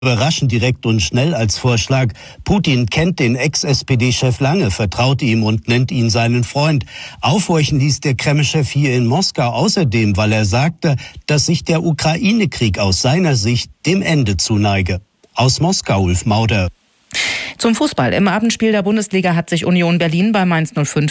Überraschend direkt und schnell als Vorschlag. Putin kennt den Ex-SPD-Chef lange, vertraut ihm und nennt ihn seinen Freund. Aufhorchen ließ der Kreml-Chef hier in Moskau außerdem, weil er sagte, dass sich der Ukraine-Krieg aus seiner Sicht dem Ende zuneige. Aus Moskau, Ulf Mauder. Zum Fußball. Im Abendspiel der Bundesliga hat sich Union Berlin bei Mainz 05